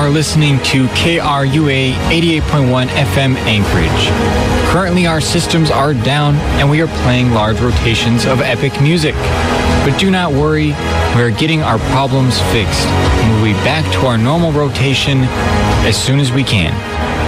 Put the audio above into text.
are listening to KRUA 88.1 FM Anchorage. Currently, our systems are down and we are playing large rotations of epic music. But do not worry, we are getting our problems fixed and we'll be back to our normal rotation as soon as we can.